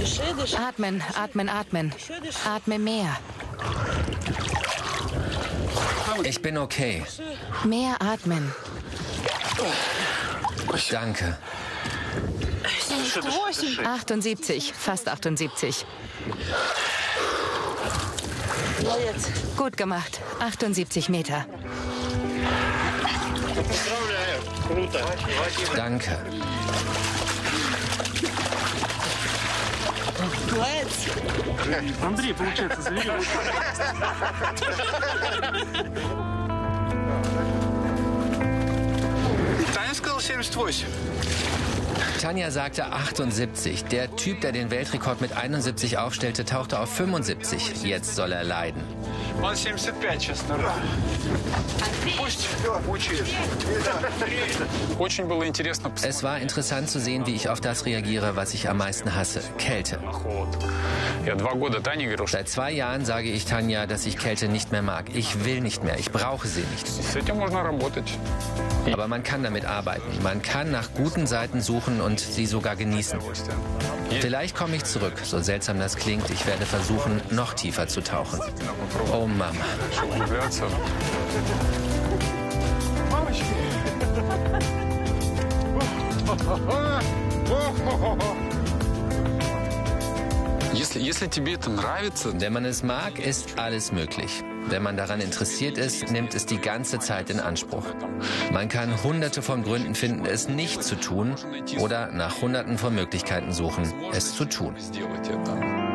Atmen, atmen, atmen. Atme mehr. Ich bin okay. Mehr atmen. Danke. 78, fast 78. Gut gemacht. 78 Meter. Danke. Андрей, получается, завели. Таня сказал 78. Tanja sagte 78. Der Typ, der den Weltrekord mit 71 aufstellte, tauchte auf 75. Jetzt soll er leiden. Он 75, честно. Пусть учит. Очень было интересно. Es war interessant zu sehen, wie ich auf das reagiere, was ich am meisten hasse: Kälte. Я 2 года Тане говорил, что Seit 2 Jahren sage ich Tanja, dass ich Kälte nicht mehr mag. Ich will nicht mehr. Ich brauche sie nicht. с этим можно работать. Aber man kann damit arbeiten. Man kann nach guten Seiten suchen und sie sogar genießen. Vielleicht komme ich zurück, so seltsam das klingt. Ich werde versuchen, noch tiefer zu tauchen. Oh Mama. Если тебе это нравится, Wenn man es mag, ist alles möglich. Wenn man daran interessiert ist, nimmt es die ganze Zeit in Anspruch. Man kann hunderte von Gründen finden, es nicht zu tun, oder nach hunderten von Möglichkeiten suchen, es zu tun. сделать это.